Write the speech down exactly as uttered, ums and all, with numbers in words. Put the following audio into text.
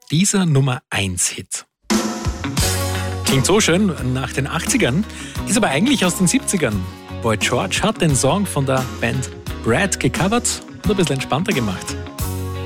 dieser Nummer eins Hit. Klingt so schön nach den achtzigern, ist aber eigentlich aus den siebzigern. Boy George hat den Song von der Band Brad gecovert und ein bisschen entspannter gemacht.